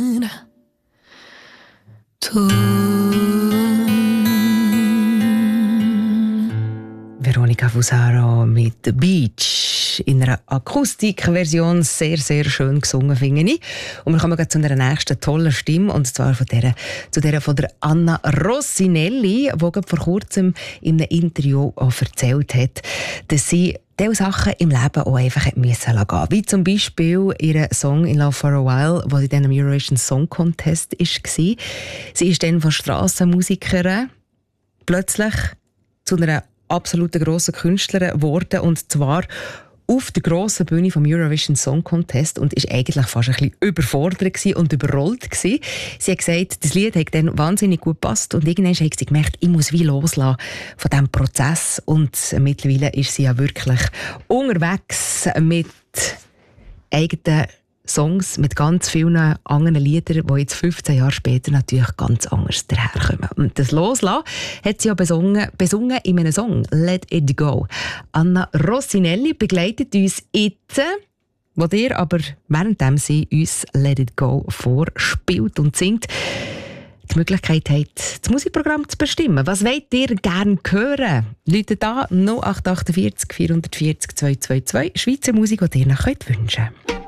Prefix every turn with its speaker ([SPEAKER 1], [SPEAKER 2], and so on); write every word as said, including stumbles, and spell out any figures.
[SPEAKER 1] Veronica Fusaro mit «The Beach» in einer Akustikversion, sehr, sehr schön gesungen, finde ich. Und wir kommen gleich zu einer nächsten tollen Stimme, und zwar von der, zu der von der Anna Rossinelli, die vor kurzem in einem Interview auch erzählt hat, dass sie diese Sachen im Leben auch einfach müssen gehen. Wie zum Beispiel ihren Song «In Love for a While», der in diesem Eurovision Song Contest war. Sie ist dann von Strassenmusikerin plötzlich zu einer absoluten grossen Künstlerin geworden, und zwar auf der grossen Bühne vom Eurovision Song Contest, und ist eigentlich fast ein bisschen überfordert und überrollt gewesen. Sie hat gesagt, das Lied hat dann wahnsinnig gut gepasst, und irgendwann hat sie gemerkt, ich muss wie loslassen von diesem Prozess, und mittlerweile ist sie ja wirklich unterwegs mit eigenen Songs, mit ganz vielen anderen Liedern, die jetzt fünfzehn Jahre später natürlich ganz anders daherkommen. Und das Loslassen hat sie ja besungen, besungen in einem Song «Let It Go». Anna Rossinelli begleitet uns jetzt, wo ihr aber, währenddem sie uns «Let It Go» vorspielt und singt, die Möglichkeit habt, das Musikprogramm zu bestimmen. Was wollt ihr gerne hören? Läutet an null acht vier acht vier vier vier zwei zwei zwei, Schweizer Musik, die ihr noch wünschen könnt.